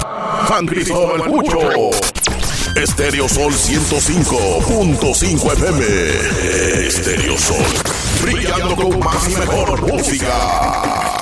San Cristóbal Pucho. Estéreo Sol 105.5 FM. Estéreo Sol, brillando con más y mejor música.